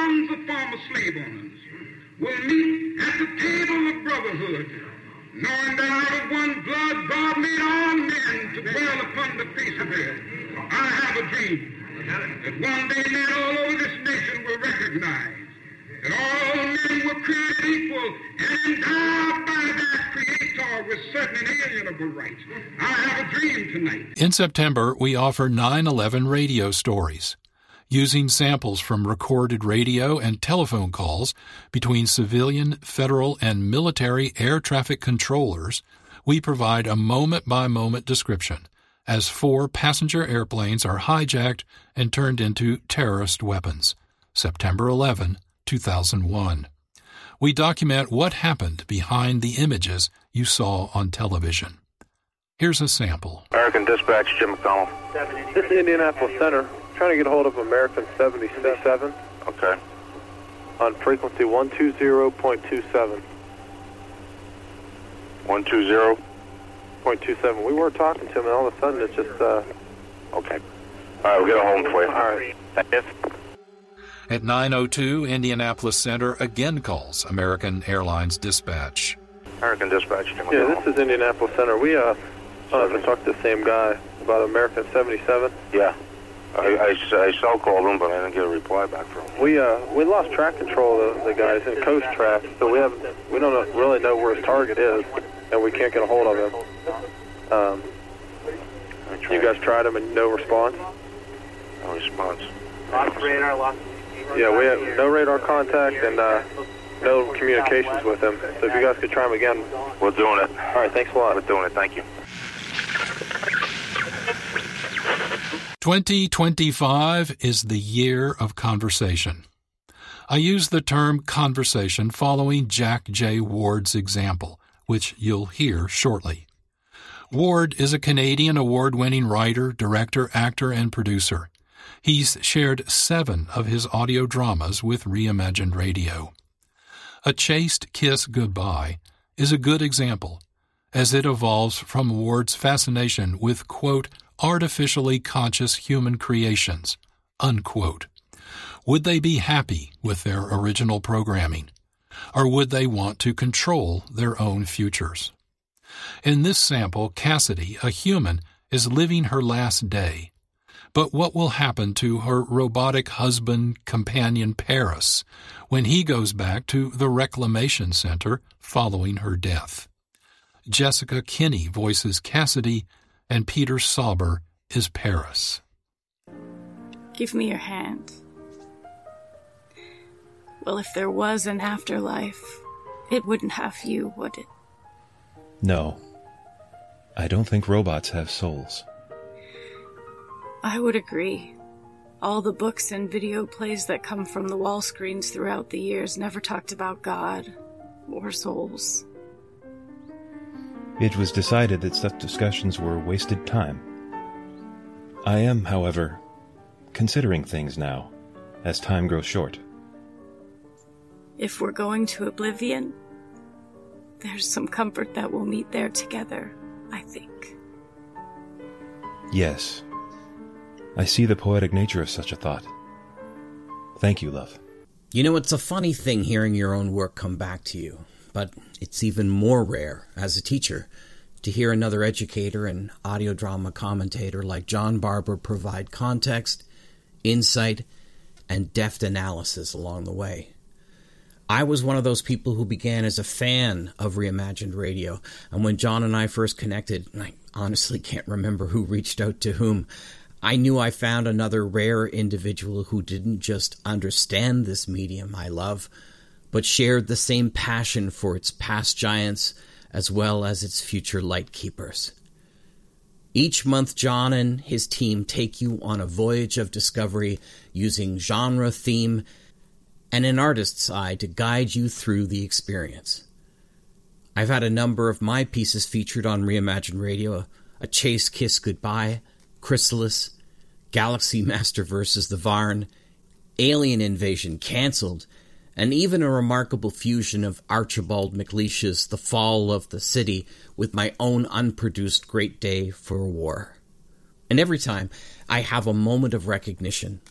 sons of former slave owners will meet at the table of brotherhood, knowing that out of one blood God made all men to dwell upon the face of the earth. I have a dream that one day men all over this nation will recognize that all men were created equal and endowed by their Creator with certain inalienable rights. I have a dream tonight. In September, we offer 9/11 radio stories. Using samples from recorded radio and telephone calls between civilian, federal, and military air traffic controllers, we provide a moment-by-moment description as 4 passenger airplanes are hijacked and turned into terrorist weapons. September 11, 2001. We document what happened behind the images you saw on television. Here's a sample. American Dispatch, Jim McDonald. This is Indianapolis Center. Trying to get a hold of American 77. Okay. On frequency 120.27. 120.27. We were talking to him, and all of a sudden it's just, Okay. All right, we'll get a hold for you. All right. Yes. At 9:02, Indianapolis Center again calls American Airlines Dispatch. American Dispatch, Jim Yeah, McDonald. this is Indianapolis Center. We, I talked to the same guy about American 77. Yeah. I called him, but I didn't get a reply back from him. We lost track control of the guys in coast track, so we don't really know where his target is, and we can't get a hold of him. You guys tried him and no response? No response. Lost radar, lost. Yeah, we have no radar contact and no communications with him. So if you guys could try him again. We're doing it. All right, thanks a lot. We're doing it. Thank you. 2025 is the year of conversation. I use the term conversation following Jack J. Ward's example, which you'll hear shortly. Ward is a Canadian award-winning writer, director, actor, and producer. He's shared 7 of his audio dramas with Reimagined Radio. A Chaste Kiss Goodbye is a good example, as it evolves from Ward's fascination with, quote, artificially conscious human creations, unquote. Would they be happy with their original programming, or would they want to control their own futures? In this sample, Cassidy, a human, is living her last day. But what will happen to her robotic husband, companion Paris, when he goes back to the Reclamation Center following her death? Jessica Kinney voices Cassidy, and Peter Sauber is Paris. Give me your hand. Well, if there was an afterlife, it wouldn't have you, would it? No. I don't think robots have souls. I would agree. All the books and video plays that come from the wall screens throughout the years never talked about God or souls. It was decided that such discussions were wasted time. I am, however, considering things now, as time grows short. If we're going to oblivion, there's some comfort that we'll meet there together, I think. Yes. I see the poetic nature of such a thought. Thank you, love. You know, it's a funny thing hearing your own work come back to you, but it's even more rare, as a teacher, to hear another educator and audio drama commentator like John Barber provide context, insight, and deft analysis along the way. I was one of those people who began as a fan of Reimagined Radio, and when John and I first connected, and I honestly can't remember who reached out to whom, I knew I found another rare individual who didn't just understand this medium I love, but shared the same passion for its past giants as well as its future light keepers. Each month, John and his team take you on a voyage of discovery using genre, theme, and an artist's eye to guide you through the experience. I've had a number of my pieces featured on Reimagined Radio: A Chaste Kiss Goodbye, Chrysalis, Galaxy Master vs. the Varn, Alien Invasion Cancelled, and even a remarkable fusion of Archibald MacLeish's The Fall of the City with my own unproduced Great Day for War. And every time, I have a moment of recognition